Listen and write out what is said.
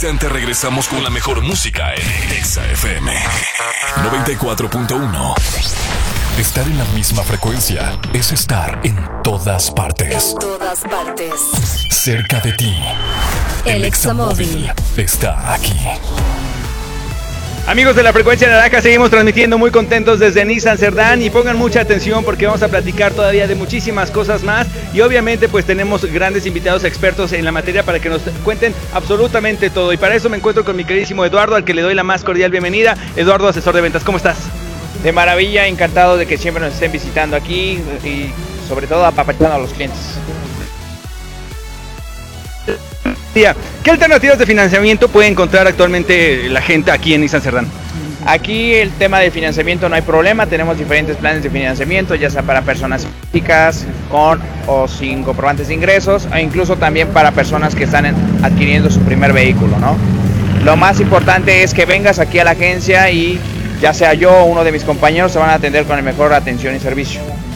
instante regresamos con la mejor música en Exa FM 94.1. Estar en la misma frecuencia es estar en todas partes. En todas partes. Cerca de ti. El Examóvil está aquí. Amigos de la Frecuencia Naranja, seguimos transmitiendo muy contentos desde Nissan Cerdán y pongan mucha atención porque vamos a platicar todavía de muchísimas cosas más y obviamente pues tenemos grandes invitados expertos en la materia para que nos cuenten absolutamente todo y para eso me encuentro con mi queridísimo Eduardo, al que le doy la más cordial bienvenida. Eduardo, asesor de ventas, ¿cómo estás? De maravilla, encantado de que siempre nos estén visitando aquí y sobre todo apapachando a los clientes. ¿Qué alternativas de financiamiento puede encontrar actualmente la gente aquí en Nissan Cerdán? Aquí el tema de financiamiento no hay problema, tenemos diferentes planes de financiamiento, ya sea para personas físicas, con o sin comprobantes de ingresos, e incluso también para personas que están adquiriendo su primer vehículo, ¿no? Lo más importante es que vengas aquí a la agencia y ya sea yo o uno de mis compañeros se van a atender con la mejor atención y servicio.